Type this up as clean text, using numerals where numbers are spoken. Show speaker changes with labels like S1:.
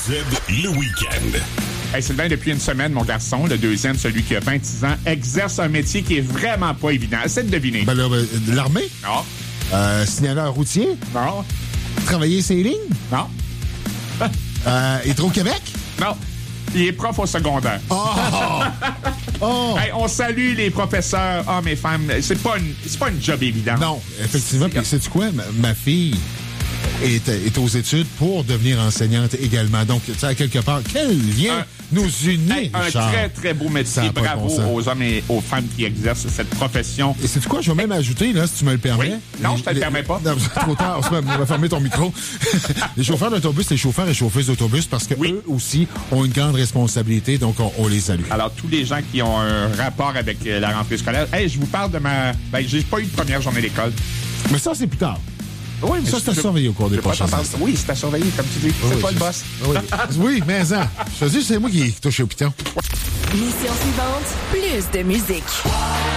S1: le week-end.
S2: Hey Sylvain, depuis une semaine, mon garçon, le deuxième, celui qui a 26 ans, exerce un métier qui est vraiment pas évident. Essaie de deviner.
S3: De l'armée?
S2: Non.
S3: Signaleur routier?
S2: Non.
S3: Travailler ses lignes?
S2: Non.
S3: Hydro-Québec?
S2: Non. Il est prof au secondaire. Hey, on salue les professeurs, hommes et femmes. C'est pas une job évidente.
S3: Non, effectivement. Puis sais-tu quoi? Ma fille est aux études pour devenir enseignante également. Donc, tu sais, à quelque part, quel lien nous unit,
S2: un
S3: Richard?
S2: très, très beau métier. Bravo aux hommes et aux femmes qui exercent cette profession.
S3: Et sais-tu quoi? Je vais même ajouter, là, si tu me le permets.
S2: Oui. Non, je te le permets pas.
S3: Non, c'est trop tard. On va fermer ton micro. Les chauffeurs d'autobus, les chauffeurs et chauffeuses d'autobus, parce que eux aussi ont une grande responsabilité, donc on les salue.
S2: Alors, tous les gens qui ont un rapport avec la rentrée scolaire, hey, je vous parle de j'ai pas eu de première journée d'école.
S3: Mais ça, c'est plus tard.
S2: Oui, mais
S3: ça, c'est à surveiller au cours des prochaines années.
S2: Oui, c'est à surveiller, comme tu dis. C'est pas le boss.
S3: Oui, mais ça. Je te dis, c'est moi qui touche au piton.
S4: Mission suivante, plus de musique.